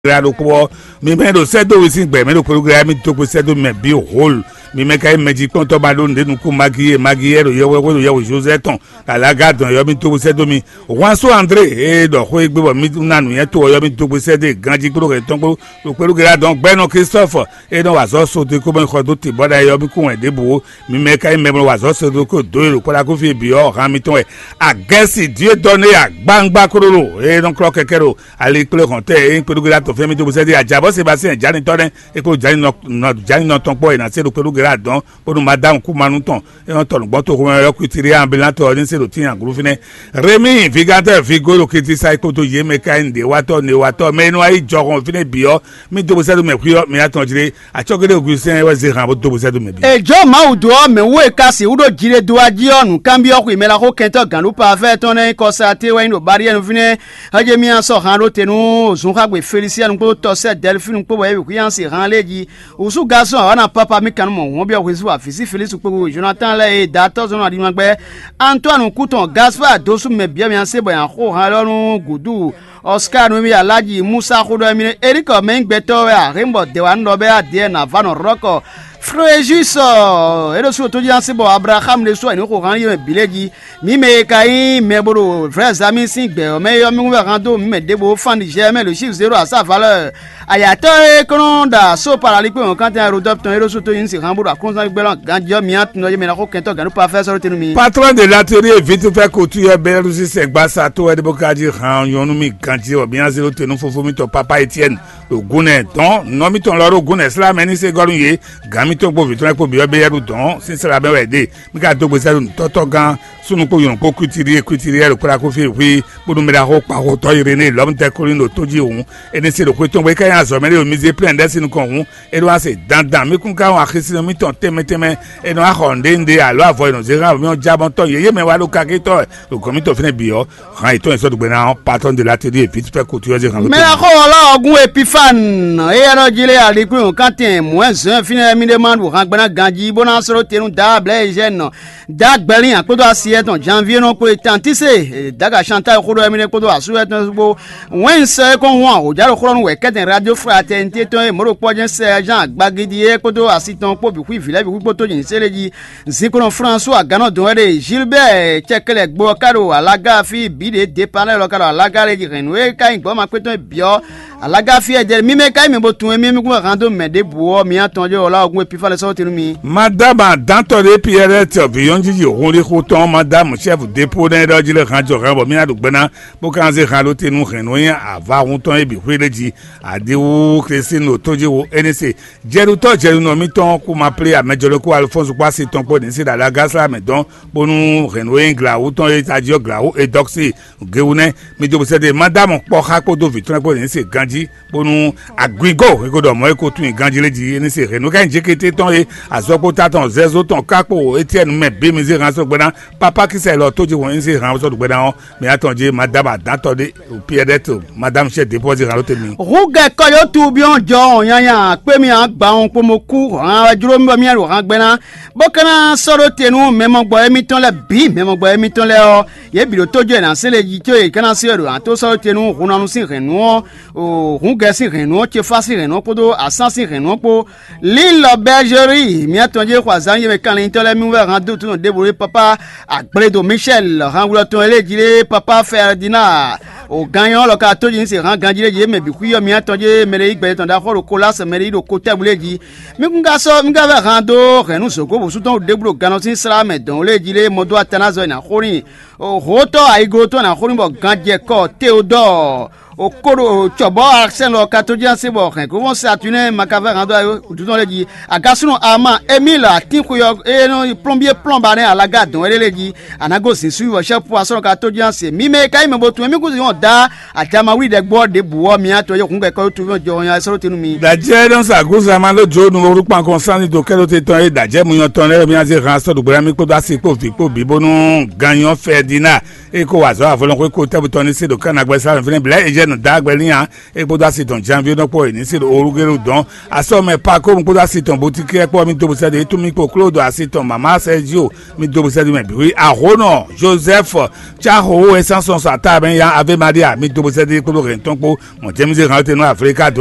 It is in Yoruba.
grado ko mi me do sedo we sin gbe me do program mi to ko sedo me bi hole mi me kai meji kon to ba lo ndenu ku magiye ro yewo Jose ton alaga don yo mi to ko sedo mi wan so Andre e do ko egbe bo mi nanu yen to yo mi to ko sedo ganji kuro ke ton ko program don gbe no Christophe e don wa so de ko ben ko do ti boda yo mi ku en de bo mi me kai me wa so do ko do ro ko la ko fi bi o ran mi ton e agesi Dieu donné a gbangba kuro e don kro kekero ali klo kon te e program to femi to bo sedo ajabo Sébastien jani tore e ko jani no ton po e na se do program don pour madame Koumanu ton et on ton gbo to ko yo kutiri ambulant to ni se do tin agru fine Remi Vigata Figolo kiti sai ko to ye me kai nde wato me no ai jogon fine bio mi to bo sedo me kyo mi aton jire a chogede Augustin we ze ran bo to bo sedo me bi e jo ma udo me we kasi udo jire do aji onu kambi oku imela ko kento ganu pa fe ton e ko sa te we no barrière no fine haje mi an so ran ro tenu zun ka gbe Félicien ko to se Delphine ko bo e ku yan si ran leji usu garçon ona papa mi kan mo won bi o wa fisi Félix ko Jonathan le data zone adi magbe Antoine Couton Gaspard dosu me bien bien se bo yan ko han lorun gudu Oscar no mi Alaji Musa Khodo mi Eric Mengbeto ya Rembo de wan no be ade na Vano Rocco Fréjus et so to janse bo Abraham le so ni ko ran ye bileji mi me kai me boro frères amis sin gbe me yo mi rando mi me debo fan di jamais le chiffre 0 à sa valeur ayato e konda so parali pe on quand un rodop ton so to yin si ran boro konsa gbelan ganjo mi ant no ye me na ko kento ganu pas faire so tenu mi patron de l'atelier vite fait couture berusi se gbasa to e de bokaji ran yonu mi ganji o bien zero tenu fofo mi to papa Etienne ogune ton no mi ton loro ogune sla meni se gorunye gami to po vitron po bi obe yeru don sincere abe we de mi ka to gbe seru toto gan sunu po yon po kutiri ero kura ko fi bodu mi da ho pa ho to Irene lo mte ko no toji ohun eni se ro ko ton we kan aso me le mi ze plan de sinu kon ohun e do ase dandan mi kun ka won akisi mi ton teme e no a honde nde alo avoid no ze ran mi on jabon ton ye me wa lo ka ke to o komi to fine bi o ran ito so dugbe na patron de l'atelier vite fait couture ze ran me la ko la ogun Epifan e ero jile ali kun kan ten moins 1 fine mi demande ran gbana ganji bona soro tenu dable jeune da gbelin akodo asie ton janvier non ko tantise daga chantal ko do mi ko do asu eton bo wense ko won o jaro ko no we keten radio fraternité ton e moro pojen sergent agbagidi e ko do asiton po bi ku village bi ku to yin seleji zikono François Gano don de Gilbert chekele gbo karo alaga fi bi de dépanner lo karo alaga le renouer kai gbo ma peton bio alaga fi e de mi me kai me bo tun mi ko rando me de bo mi atonje ola ogun Epifan so tenu mi madame Dantore Pierre Biyonji o ri ko ton madame chef dépôt dans le ranjo rambo mi adu gbena bo kan ze kan lo tenu renouer ava un ton e bi kweleji adewu Christine otoji wo NC jeru no mi ton ko ma play a mejolo ko Alphonse kwa si ton po ni se da la gasla me don bonu renouer gla o ton e tadio gla o e doxi geune mi do se de madame po ha ko do vitron po ni se ganji bonu agwigo e go do mo e ko tun ganji leji ni se renouer kan jekete ton e azopo taton zezo ton kapo Etienne me be mi ze ran so gbena papa ki se lo toji won se ran so gbena on me atonje madame Dantore Pierre madame chef déposer ran lo temi ruge ko yo tu bi on jo yan pe mi agba on po mo ku ran duro mi ro ran gbena bokana soro tenu memo gbo emi ton le bi memo gbo emi ton le o ye bi lo tojo na sele ji to e kana se ro an to soro tenu runanu sin renu o ruge sin renu che fa sin renu podo asan sin renu po Lille Bergerie mi atonje kwa zan ye me kan ton le mi we ran do tun debore papa Agbedo Michel ran wo ton le jire papa Ferdinand o gagnant lo ka toji se ran ganjire je me bi ku yo mi atonje me le igbe ton da ko kolas me le do ko tabuleji mi kunga so mi ga ran do renu so ko su ton debro ganotin sra me don le jile modo atanazo na khorin o hoto aigo to na khorin bo ganje ko Théodore okoro chobo Arsène lo katodia se bo ren ko won satune makava rando tout le dit agasuno ama Emile atinku yo e no plombier plombane alaga don eleji anago se suivo chef poisson katodia se mi me kai me botu mi ko yon da atama wi de gbo de buo mi atoye kun ko tu jo yan so tenu mi da je don sa goza ma lo jo nu oru pan concern do kelo te ton e da je mu yon ton le mi ase ran so do gbo mi ko da se ko fi ko bi bonu ganyan Ferdinand e ko wazo avolon ko te bu ton se do kan agbesa fin bla e je no dagbelian e poda siton janvier no po ni siro orugero don aso me pa ko mo poda siton boutique e po mi to se de tu mi po Claude asiton mama Sergio mi to se de me bi ahono Joseph chaho e sanson sa ta ben ya ave Maria mi to se de ko renton po mo jemi se kan te no Africa